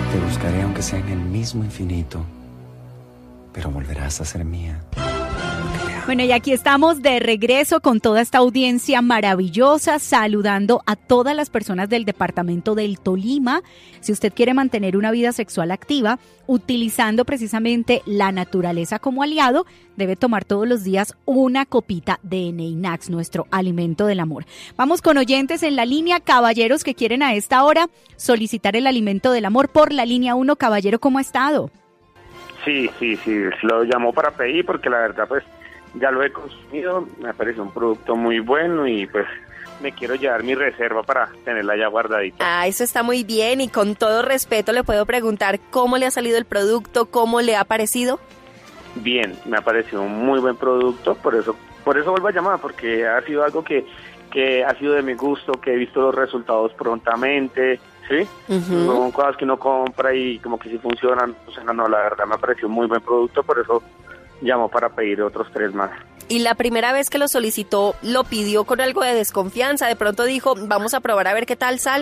Te buscaré aunque sea en el mismo infinito, pero volverás a ser mía. Bueno, y aquí estamos de regreso con toda esta audiencia maravillosa, saludando a todas las personas del departamento del Tolima. Si usted quiere mantener una vida sexual activa, utilizando precisamente la naturaleza como aliado, debe tomar todos los días una copita de Neinax, nuestro alimento del amor. Vamos con oyentes en la línea, caballeros que quieren a esta hora solicitar el alimento del amor por la línea 1. Caballero, ¿cómo ha estado? Sí, lo llamó para pedir porque la verdad pues ya lo he consumido, me parece un producto muy bueno y pues me quiero llevar mi reserva para tenerla ya guardadita. Ah, eso está muy bien y con todo respeto le puedo preguntar cómo le ha salido el producto, cómo le ha parecido. Bien, me ha parecido un muy buen producto, por eso vuelvo a llamar, porque ha sido algo que ha sido de mi gusto, que he visto los resultados prontamente, ¿sí? Son cosas que uno compra y como que sí funcionan, o sea, no, la verdad me ha parecido un muy buen producto, por eso llamo para pedir otros 3 más. Y la primera vez que lo solicitó, ¿lo pidió con algo de desconfianza? ¿De pronto dijo, vamos a probar a ver qué tal sale?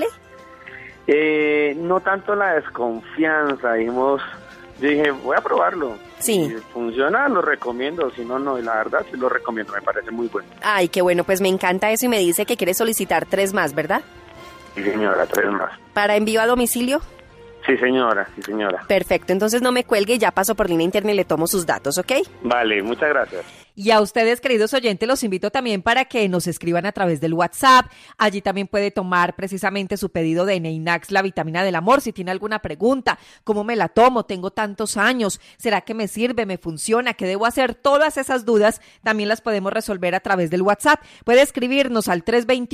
No tanto la desconfianza, yo dije, voy a probarlo. Sí. Si funciona, lo recomiendo, si no, no, y la verdad sí lo recomiendo, me parece muy bueno. Ay, qué bueno, pues me encanta eso y me dice que quiere solicitar 3 más, ¿verdad? Sí, señora, 3 más. ¿Para envío a domicilio? Sí, señora. Perfecto, entonces no me cuelgue y ya paso por línea interna y le tomo sus datos, ¿ok? Vale, muchas gracias. Y a ustedes, queridos oyentes, los invito también para que nos escriban a través del WhatsApp. Allí también puede tomar precisamente su pedido de Neinax, la vitamina del amor. Si tiene alguna pregunta, ¿cómo me la tomo? Tengo tantos años. ¿Será que me sirve? ¿Me funciona? ¿Qué debo hacer? Todas esas dudas también las podemos resolver a través del WhatsApp. Puede escribirnos al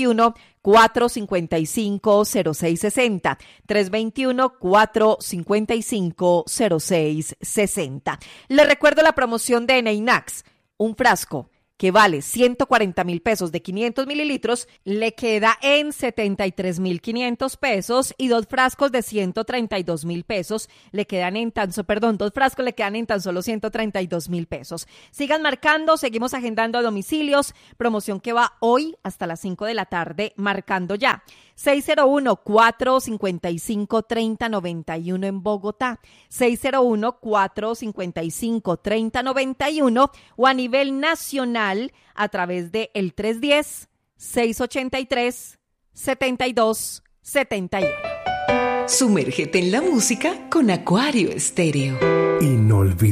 321-455-0660. 321-455-0660. Les recuerdo la promoción de Neinax. Un frasco que vale 140,000 pesos de 500 mililitros, le queda en 73,500 pesos y 2 frascos de 132,000 pesos le quedan en tan solo 132,000 pesos. Sigan marcando, seguimos agendando a domicilios, promoción que va hoy hasta las 5 de la tarde, marcando ya. 601-455-3091 en Bogotá, 601-455-3091 o a nivel nacional a través de el 310-683-7271. Sumérgete en la música con Acuario Estéreo. Inolvidable.